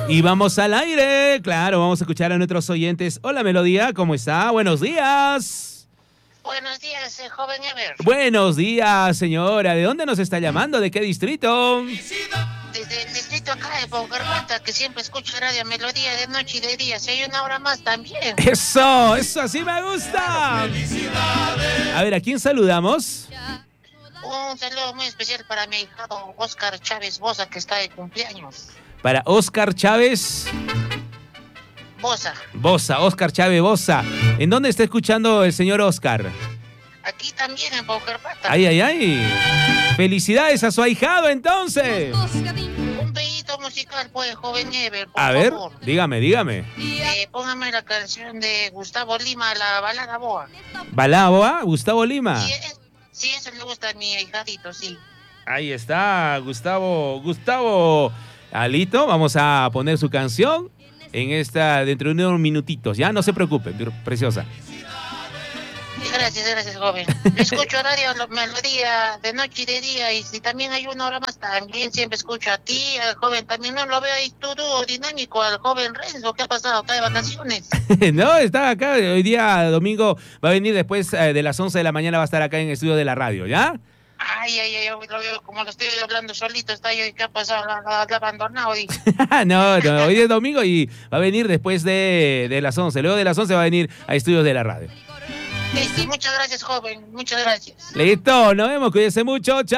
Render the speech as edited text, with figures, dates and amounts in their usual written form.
Y vamos al aire, claro, vamos a escuchar a nuestros oyentes. Hola Melodía, ¿cómo está? Buenos días. Buenos días, joven Ever. Buenos días, señora. ¿De dónde nos está llamando? ¿De qué distrito? Desde el distrito acá de Paucarpata, que siempre escucho Radio Melodía de noche y de día. Si hay una hora más también. Eso así me gusta. A ver, ¿a quién saludamos? Un saludo muy especial para mi hijado Oscar Chávez Bosa, que está de cumpleaños. Para Oscar Chávez Bosa. Oscar Chávez Bosa. ¿En dónde está escuchando el señor Oscar? Aquí también en Paucarpata. Ay. Felicidades a su ahijado, entonces. Un pedito musical, pues, joven Ever, por A ver, favor. dígame. Póngame la canción de Gustavo Lima, la balada boa. ¿Balada, Gustavo Lima? Sí, eso le gusta a mi ahijadito, sí. Ahí está, Gustavo Alito, vamos a poner su canción dentro de unos minutitos, ya no se preocupe, preciosa. Gracias, joven. Escucho Radio Melodía de noche y de día, y si también hay una hora más, también siempre escucho a ti, al joven. También no lo veo ahí tu dúo dinámico, al joven Renzo. ¿Qué ha pasado acá de vacaciones? No, está acá, hoy día domingo va a venir después de las 11 de la mañana, va a estar acá en el estudio de la radio, ¿ya? Ay, yo lo veo como lo estoy hablando solito, está yo, ¿y qué ha pasado? Lo abandonado. No, hoy es domingo y va a venir después de las 11, luego de las 11 va a venir a estudios de la radio. Sí, muchas gracias, joven, muchas gracias. Listo, nos vemos, cuídense mucho, chao.